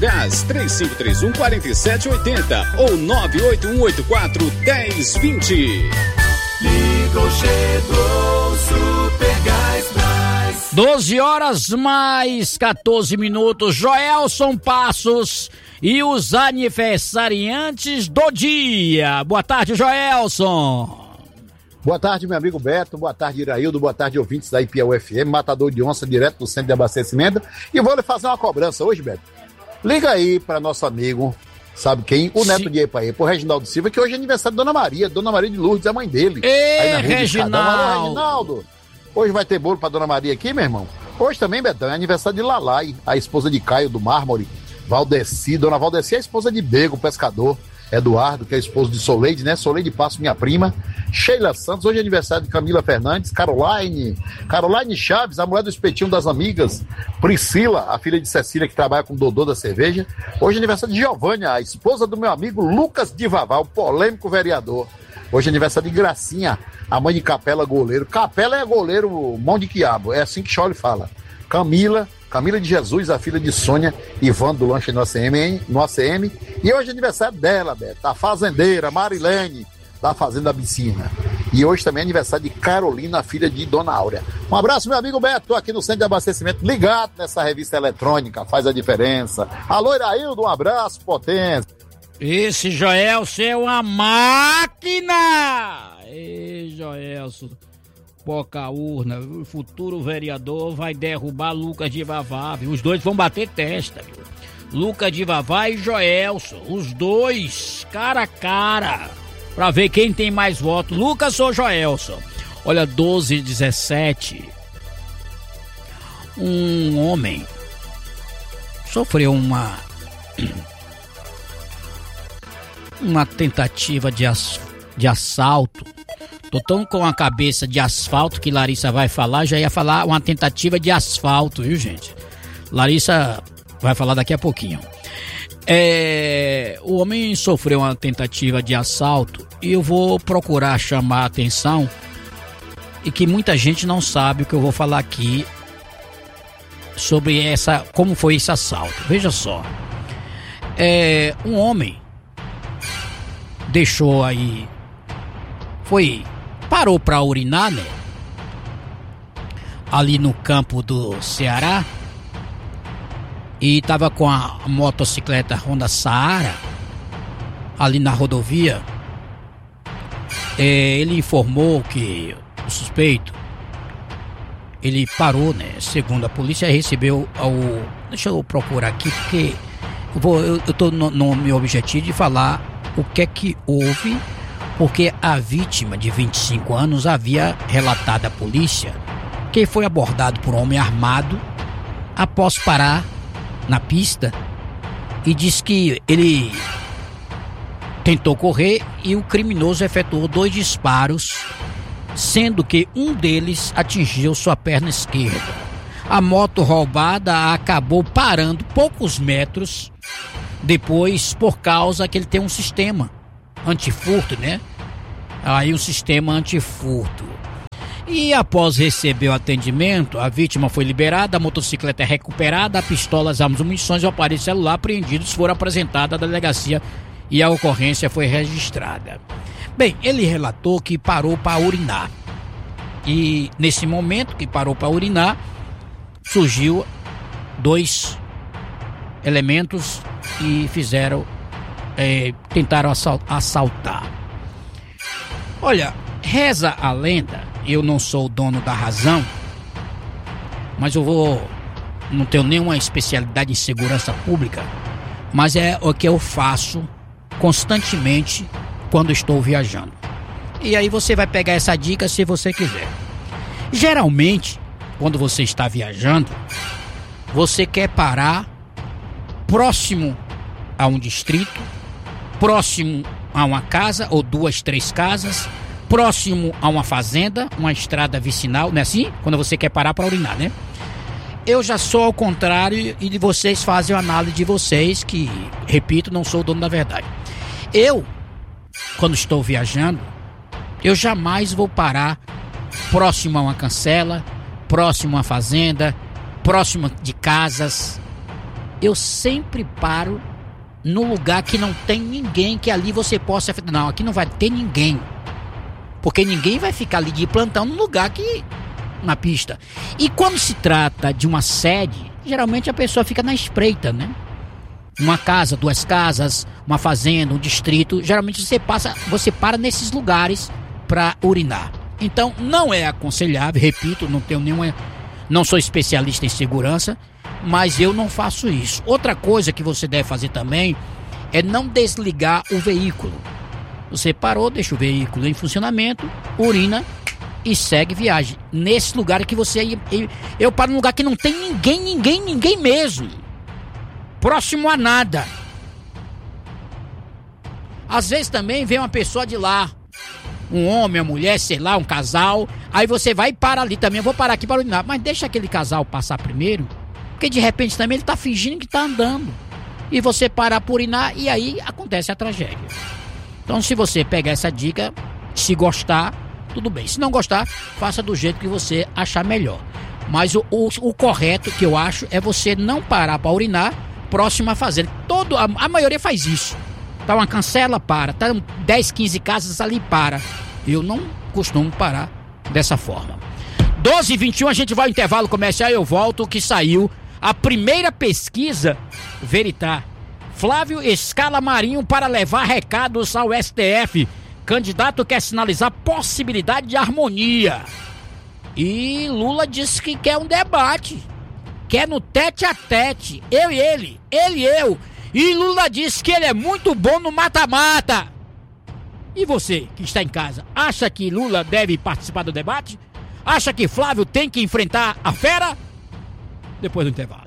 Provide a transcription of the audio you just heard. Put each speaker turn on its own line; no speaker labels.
Gás 3531-4780 ou 98184-1020.
Ligou, chegou, Super Gás Mais.
12 horas mais 14 minutos. Joelson Passos e os aniversariantes do dia. Boa tarde, Joelson.
Boa tarde, meu amigo Beto. Boa tarde, Iraildo. Boa tarde, ouvintes da IPL FM, matador de onça, direto do centro de abastecimento. E vou lhe fazer uma cobrança hoje, Beto. Liga aí para nosso amigo, sabe quem? O neto de Epaí, pro Reginaldo Silva, que hoje é aniversário da Dona Maria de Lourdes, a mãe dele.
Ei, Reginaldo.
Reginaldo, hoje vai ter bolo pra Dona Maria aqui, meu irmão? Hoje também, Betão, é aniversário de Lalai, a esposa de Caio do Mármore. Valdeci, Dona Valdeci é a esposa de Bego, pescador. Eduardo, que é esposo de Soleide, né? Soleide Passo, minha prima. Sheila Santos, hoje é aniversário de Camila Fernandes. Caroline Chaves, a mulher do espetinho das amigas. Priscila, a filha de Cecília, que trabalha com o Dodô da cerveja. Hoje é aniversário de Giovânia, a esposa do meu amigo Lucas de Vavá, o polêmico vereador. Hoje é aniversário de Gracinha, a mãe de Capela, goleiro. Capela é goleiro mão de quiabo, é assim que Chole fala. Camila de Jesus, a filha de Sônia, Ivan do Lanche no ACM. E hoje é aniversário dela, Beto, a fazendeira Marilene, da Fazenda Abissina. E hoje também é aniversário de Carolina, a filha de Dona Áurea. Um abraço, meu amigo Beto, tô aqui no centro de abastecimento, ligado nessa revista eletrônica, faz a diferença. Alô, Iraildo, um abraço, potência.
Esse Joelson é uma máquina! Ei, Joelson, poca urna, o futuro vereador vai derrubar Lucas de Vavá, viu? Os dois vão bater testa, viu? Lucas de Vavá e Joelson, os dois, cara a cara, pra ver quem tem mais votos, Lucas ou Joelson. Olha, 12/17, um homem sofreu uma tentativa de assalto. Tô tão com a cabeça de asfalto que Larissa vai falar, já ia falar uma tentativa de asfalto, viu, gente? Larissa vai falar daqui a pouquinho. O homem sofreu uma tentativa de assalto e eu vou procurar chamar a atenção e que muita gente não sabe o que eu vou falar aqui sobre como foi esse assalto. Veja só, um homem deixou aí, parou para urinar, né? Ali no campo do Ceará e tava com a motocicleta Honda Saara ali na rodovia. Ele informou que o suspeito, ele parou, né? Segundo a polícia, recebeu deixa eu procurar aqui porque eu tô no meu objetivo de falar o que é que houve, porque a vítima de 25 anos havia relatado à polícia que foi abordado por um homem armado após parar na pista e disse que ele tentou correr e o criminoso efetuou 2 disparos, sendo que um deles atingiu sua perna esquerda. A moto roubada acabou parando poucos metros depois por causa que ele tem um sistema antifurto, né? Aí um sistema antifurto. E após receber o atendimento, a vítima foi liberada, a motocicleta é recuperada, a pistola, as armas, munições e o aparelho celular apreendidos foram apresentados à delegacia e a ocorrência foi registrada. Bem, ele relatou que parou para urinar. E nesse momento que parou para urinar, surgiu 2 elementos e tentaram assaltar. Olha, reza a lenda, eu não sou o dono da razão, mas não tenho nenhuma especialidade em segurança pública, mas é o que eu faço constantemente quando estou viajando. E aí você vai pegar essa dica se você quiser. Geralmente, quando você está viajando, você quer parar próximo a um distrito, próximo a uma casa ou 2, 3 casas, próximo a uma fazenda, uma estrada vicinal, não é assim? Quando você quer parar para urinar, né? Eu já sou ao contrário e vocês fazem a análise de vocês, que, repito, não sou o dono da verdade. Eu, quando estou viajando, eu jamais vou parar próximo a uma cancela, próximo a uma fazenda, próximo de casas. eu sempre paro no lugar que não tem ninguém, que ali você possa... Não, aqui não vai ter ninguém. Porque ninguém vai ficar ali de plantão no lugar que... na pista. E quando se trata de uma sede, geralmente a pessoa fica na espreita, né? Uma casa, 2 casas, uma fazenda, um distrito, geralmente você para nesses lugares para urinar. Então não é aconselhável, repito, não sou especialista em segurança, mas eu não faço isso. Outra coisa que você deve fazer também é não desligar o veículo. Você parou, deixa o veículo em funcionamento, urina e segue viagem. Nesse lugar que você... Eu paro num lugar que não tem ninguém mesmo. Próximo a nada. Às vezes também vem uma pessoa de lá, um homem, uma mulher, sei lá, um casal. Aí você vai e para ali também. Eu vou parar aqui para urinar. Mas deixa aquele casal passar primeiro, porque de repente também ele tá fingindo que tá andando. E você parar por urinar e aí acontece a tragédia. Então se você pegar essa dica, se gostar, tudo bem. Se não gostar, faça do jeito que você achar melhor. Mas o correto que eu acho é você não parar para urinar próximo à fazenda. A maioria faz isso. Tá uma cancela, para. Tá 10, 15 casas ali, para. Eu não costumo parar dessa forma. 12h21, a gente vai ao intervalo comercial e eu volto, que saiu a primeira pesquisa Veritá. Flávio escala Marinho para levar recados ao STF. Candidato quer sinalizar possibilidade de harmonia. E Lula disse que quer um debate. Quer no tete a tete. Eu e ele e eu. E Lula disse que ele é muito bom no mata-mata. E você, que está em casa, acha que Lula deve participar do debate? Acha que Flávio tem que enfrentar a fera? Depois do intervalo.